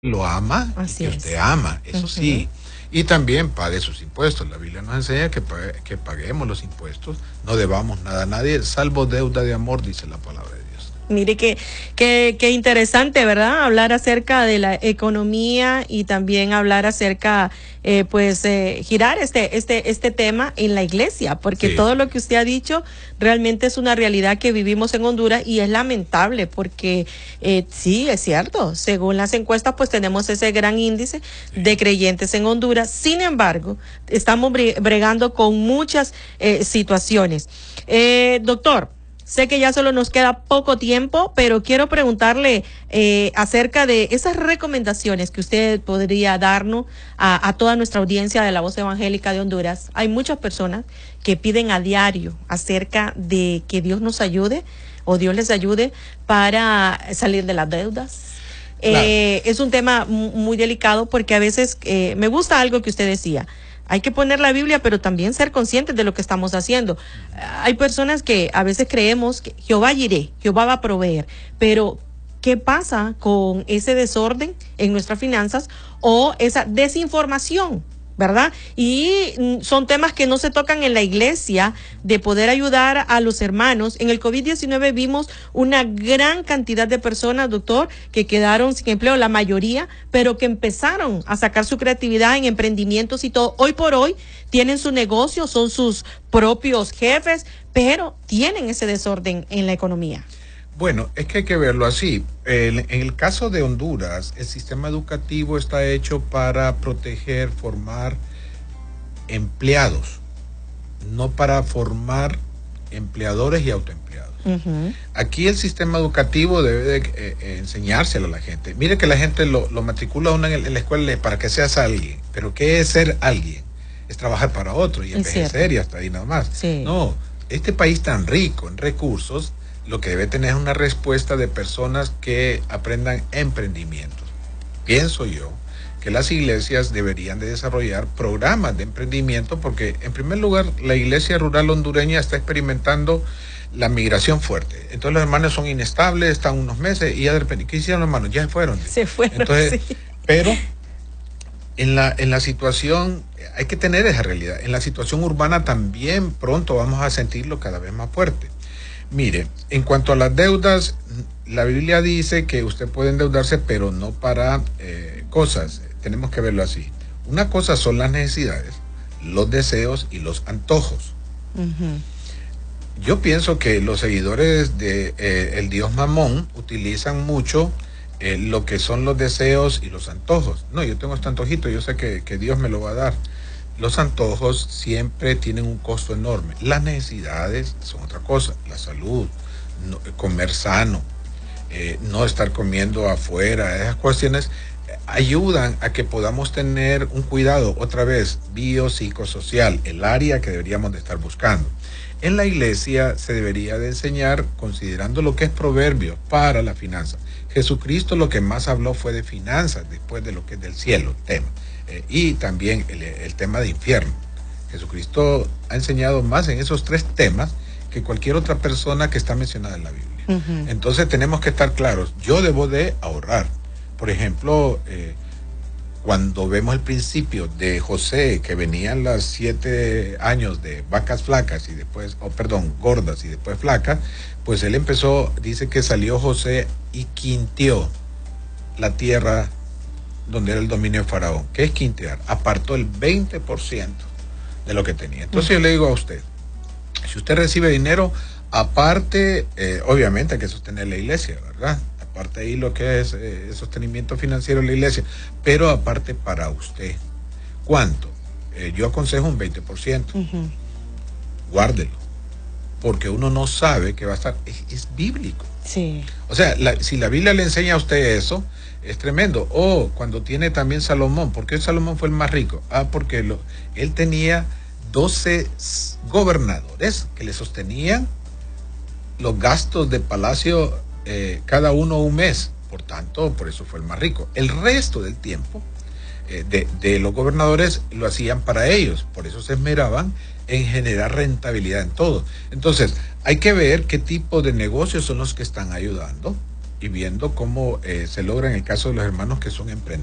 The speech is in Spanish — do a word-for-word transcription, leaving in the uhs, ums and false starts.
lo ama Así y que es. usted ama, eso Uh-huh. sí. Y también pague sus impuestos. La Biblia nos enseña que, pague, que paguemos los impuestos, no debamos nada a nadie, salvo deuda de amor, dice la palabra de Dios. Mire que, que, que interesante, ¿verdad? Hablar acerca de la economía y también hablar acerca, eh, pues, eh, girar este, este, este tema en la iglesia, porque Sí. todo lo que usted ha dicho realmente es una realidad que vivimos en Honduras y es lamentable porque eh, sí, es cierto, según las encuestas, pues tenemos ese gran índice sí. de creyentes en Honduras. Sin embargo, estamos bregando con muchas eh, situaciones. Eh, doctor, sé que ya solo nos queda poco tiempo, pero quiero preguntarle eh, acerca de esas recomendaciones que usted podría darnos a, a toda nuestra audiencia de la Voz Evangélica de Honduras. Hay muchas personas que piden a diario acerca de que Dios nos ayude o Dios les ayude para salir de las deudas. Claro. Eh, es un tema muy delicado porque a veces eh, me gusta algo que usted decía. Hay que poner la Biblia, pero también ser conscientes de lo que estamos haciendo. Hay personas que a veces creemos que Jehová iré, Jehová va a proveer, pero ¿qué pasa con ese desorden en nuestras finanzas o esa desinformación? ¿Verdad? Y son temas que no se tocan en la iglesia, de poder ayudar a los hermanos. En el COVID diecinueve vimos una gran cantidad de personas, doctor, que quedaron sin empleo, la mayoría, pero que empezaron a sacar su creatividad en emprendimientos y todo. Hoy por hoy tienen su negocio, son sus propios jefes, pero tienen ese desorden en la economía. Bueno, es que hay que verlo así. El, en el caso de Honduras, el sistema educativo está hecho para proteger, formar empleados, no para formar empleadores y autoempleados. Uh-huh. Aquí el sistema educativo debe de, eh, eh, enseñárselo a la gente. Mire que la gente lo, lo matricula uno en, en la escuela para que seas alguien, pero ¿qué es ser alguien? Es trabajar para otro y envejecer y hasta ahí nada más. Sí. No, este país tan rico en recursos, lo que debe tener es una respuesta de personas que aprendan emprendimientos. Pienso yo que las iglesias deberían de desarrollar programas de emprendimiento porque, en primer lugar, la iglesia rural hondureña está experimentando la migración fuerte. Entonces los hermanos son inestables, están unos meses y ya de repente, ¿qué hicieron los hermanos? Ya se fueron. Se fueron, Entonces, sí. Pero en la, en la situación, hay que tener esa realidad. En la situación urbana también pronto vamos a sentirlo cada vez más fuerte. Mire, en cuanto a las deudas, la Biblia dice que usted puede endeudarse, pero no para eh, cosas. Tenemos que verlo así. Una cosa son las necesidades, los deseos y los antojos. Uh-huh. Yo pienso que los seguidores de eh, el dios Mamón utilizan mucho eh, lo que son los deseos y los antojos. No, yo tengo este antojito, yo sé que, que Dios me lo va a dar. Los antojos siempre tienen un costo enorme. Las necesidades son otra cosa. La salud, no, comer sano, eh, no estar comiendo afuera, esas cuestiones eh, ayudan a que podamos tener un cuidado, otra vez, biopsicosocial, el área que deberíamos de estar buscando. En la iglesia se debería de enseñar considerando lo que es proverbio para la finanza. Jesucristo lo que más habló fue de finanzas, después de lo que es del cielo, el tema. Eh, y también el, el tema de infierno. Jesucristo ha enseñado más en esos tres temas que cualquier otra persona que está mencionada en la Biblia. Uh-huh. Entonces tenemos que estar claros. Yo debo de ahorrar. Por ejemplo, eh, cuando vemos el principio de José, que venían las siete años de vacas flacas y después, oh, perdón, gordas y después flacas, pues él empezó, dice que salió José y quinteó la tierra donde era el dominio de Faraón. ¿Qué es quintear? Apartó el veinte por ciento de lo que tenía. Entonces uh-huh. yo le digo a usted, si usted recibe dinero, aparte, eh, obviamente hay que sostener la iglesia, ¿verdad? Aparte ahí lo que es eh, el sostenimiento financiero de la iglesia, pero aparte para usted. ¿Cuánto? Eh, yo aconsejo un veinte por ciento. Uh-huh. Guárdelo, porque uno no sabe que va a estar, es, es bíblico. Sí. O sea, la, si la Biblia le enseña a usted eso, es tremendo. O oh, cuando tiene también Salomón, ¿por qué Salomón fue el más rico? Ah, porque lo, él tenía doce gobernadores que le sostenían los gastos de palacio eh, cada uno un mes. Por tanto, por eso fue el más rico. El resto del tiempo eh, de, de los gobernadores lo hacían para ellos. Por eso se esmeraban en generar rentabilidad en todo. Entonces, hay que ver qué tipo de negocios son los que están ayudando y viendo cómo eh, se logra en el caso de los hermanos que son emprendedores.